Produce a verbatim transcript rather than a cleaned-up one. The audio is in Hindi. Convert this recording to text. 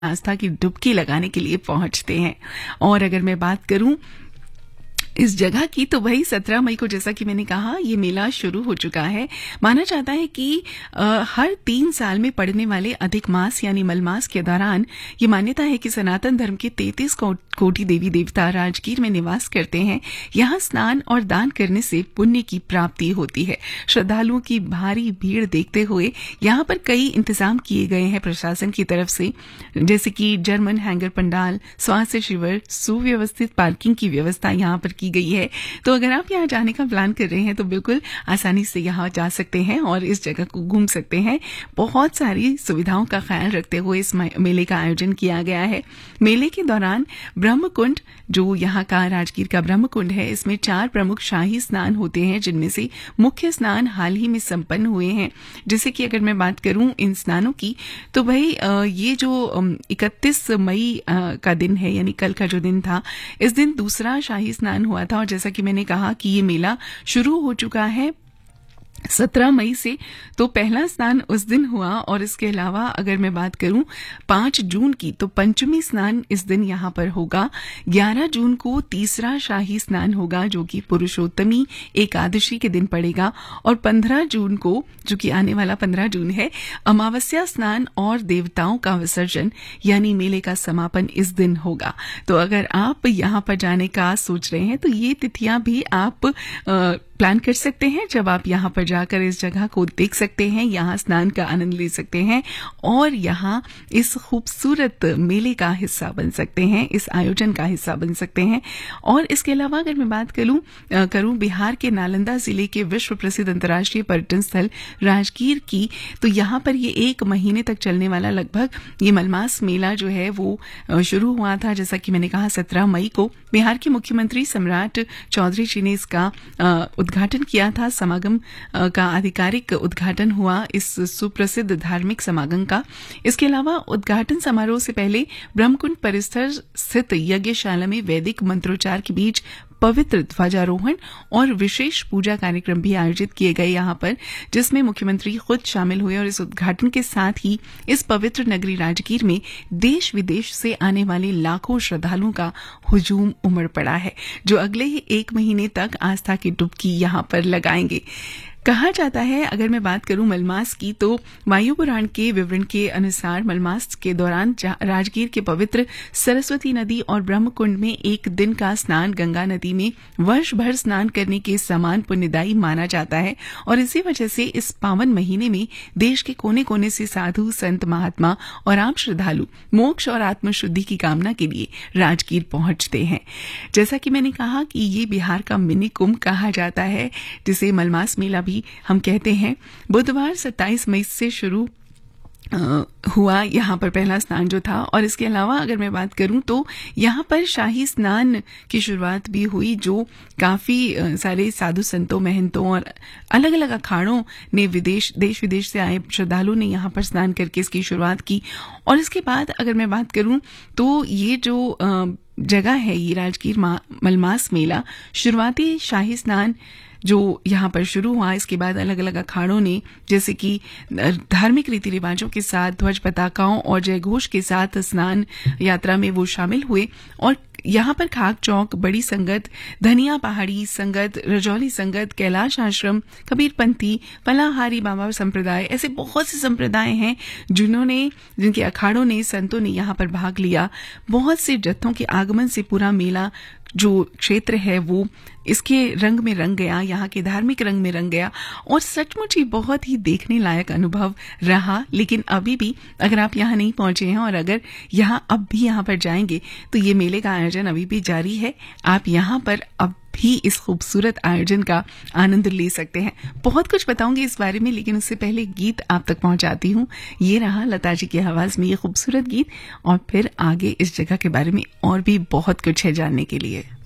आस्था की डुबकी लगाने के लिए पहुंचते हैं। और अगर मैं बात करूं इस जगह की, तो वही सत्रह मई को, जैसा कि मैंने कहा, ये मेला शुरू हो चुका है। माना जाता है कि आ, हर तीन साल में पड़ने वाले अधिक मास यानी मलमास के दौरान ये मान्यता है कि सनातन धर्म के तैंतीस कोटि देवी देवता राजगीर में निवास करते हैं। यहाँ स्नान और दान करने से पुण्य की प्राप्ति होती है। श्रद्धालुओं की भारी भीड़ देखते हुए यहाँ पर कई इंतजाम किए गए हैं प्रशासन की तरफ से, जैसे कि जर्मन हैंगर पंडाल, स्वास्थ्य शिविर, सुव्यवस्थित पार्किंग की व्यवस्था यहाँ पर की गई है। तो अगर आप यहाँ जाने का प्लान कर रहे हैं तो बिल्कुल आसानी से यहाँ जा सकते हैं और इस जगह को घूम सकते हैं। बहुत सारी सुविधाओं का ख्याल रखते हुए इस मेले का आयोजन किया गया है। मेले के दौरान ब्रह्मकुंड, जो यहाँ का राजगीर का ब्रह्मकुंड है, इसमें चार प्रमुख शाही स्नान होते हैं, जिनमें से मुख्य स्नान हाल ही में संपन्न हुए हैं। जैसे कि अगर मैं बात करूं इन स्नानों की, तो भाई ये जो इकतीस मई का दिन है, यानी कल का जो दिन था, इस दिन दूसरा शाही स्नान हुआ था। और जैसा कि मैंने कहा कि ये मेला शुरू हो चुका है सत्रह मई से, तो पहला स्नान उस दिन हुआ। और इसके अलावा अगर मैं बात करूं पांच जून की, तो पंचमी स्नान इस दिन यहां पर होगा। ग्यारह जून को तीसरा शाही स्नान होगा, जो कि पुरुषोत्तमी एकादशी के दिन पड़ेगा। और पंद्रह जून को, जो कि आने वाला पंद्रह जून है, अमावस्या स्नान और देवताओं का विसर्जन यानी मेले का समापन इस दिन होगा। तो अगर आप यहां पर जाने का सोच रहे हैं तो ये तिथियां भी आप आ, प्लान कर सकते हैं, जब आप यहाँ पर जाकर इस जगह को देख सकते हैं, यहाँ स्नान का आनंद ले सकते हैं और यहाँ इस खूबसूरत मेले का हिस्सा बन सकते हैं, इस आयोजन का हिस्सा बन सकते हैं। और इसके अलावा अगर मैं बात करूं करूं बिहार के नालंदा जिले के विश्व प्रसिद्ध अंतर्राष्ट्रीय पर्यटन स्थल राजगीर की, तो यहाँ पर ये एक महीने तक चलने वाला लगभग ये मलमास मेला जो है वो शुरू हुआ था। जैसा कि मैंने कहा सत्रह मई को बिहार के मुख्यमंत्री सम्राट चौधरी जी ने इसका उद्घाटन किया था। समागम का आधिकारिक उद्घाटन हुआ इस सुप्रसिद्ध धार्मिक समागम का। इसके अलावा उद्घाटन समारोह से पहले ब्रह्मकुंड परिसर स्थित यज्ञशाला में वैदिक मंत्रोच्चार के बीच पवित्र ध्वजारोहण और विशेष पूजा कार्यक्रम भी आयोजित किए गए यहाँ पर, जिसमें मुख्यमंत्री खुद शामिल हुए। और इस उद्घाटन के साथ ही इस पवित्र नगरी राजगीर में देश विदेश से आने वाले लाखों श्रद्धालुओं का हुजूम उमड़ पड़ा है, जो अगले ही एक महीने तक आस्था की डुबकी यहाँ पर लगाएंगे। कहा जाता है, अगर मैं बात करूं मलमास की, तो वायु पुराण के विवरण के अनुसार मलमास के दौरान राजगीर के पवित्र सरस्वती नदी और ब्रह्मकुंड में एक दिन का स्नान गंगा नदी में वर्ष भर स्नान करने के समान पुण्यदायी माना जाता है। और इसी वजह से इस पावन महीने में देश के कोने कोने से साधु, संत, महात्मा और आम श्रद्धालु मोक्ष और आत्मशुद्धि की कामना के लिए राजगीर पहुंचते हैं। जैसा कि मैंने कहा कि ये बिहार का मिनी कुंभ कहा जाता है, जिसे मलमास मेला हम कहते हैं। बुधवार सत्ताईस मई से शुरू आ, हुआ यहाँ पर पहला स्नान जो था। और इसके अलावा अगर मैं बात करूं तो यहाँ पर शाही स्नान की शुरुआत भी हुई, जो काफी आ, सारे साधु संतों, महंतों और अलग अलग अखाड़ों ने विदेश देश विदेश से आए श्रद्धालु ने यहाँ पर स्नान करके इसकी शुरुआत की। और इसके बाद अगर मैं बात करूं तो ये जो आ, जगह है, ये राजगीर मलमास मेला, शुरुआती शाही स्नान जो यहाँ पर शुरू हुआ, इसके बाद अलग अलग अखाड़ों ने, जैसे कि धार्मिक रीति रिवाजों के साथ, ध्वज पताकाओं और जयघोष के साथ स्नान यात्रा में वो शामिल हुए। और यहाँ पर खाक चौक, बड़ी संगत, धनिया पहाड़ी संगत, रजौली संगत, कैलाश आश्रम, कबीरपंथी, फलाहारी बाबा संप्रदाय, ऐसे बहुत से संप्रदाय हैं जिन्होंने जिनके अखाड़ों ने, संतों ने यहाँ पर भाग लिया। बहुत से जत्थों के आगमन से पूरा मेला जो क्षेत्र है वो इसके रंग में रंग गया, यहाँ के धार्मिक रंग में रंग गया। और सचमुच ही बहुत ही देखने लायक अनुभव रहा। लेकिन अभी भी अगर आप यहाँ नहीं पहुंचे हैं और अगर यहाँ अब भी यहाँ पर जाएंगे, तो ये मेले का आयोजन अभी भी जारी है। आप यहाँ पर अब भी इस खूबसूरत आयोजन का आनंद ले सकते हैं। बहुत कुछ बताऊंगी इस बारे में, लेकिन उससे पहले गीत आप तक पहुंचाती हूँ। ये रहा लता जी की आवाज में ये खूबसूरत गीत, और फिर आगे इस जगह के बारे में और भी बहुत कुछ है जानने के लिए।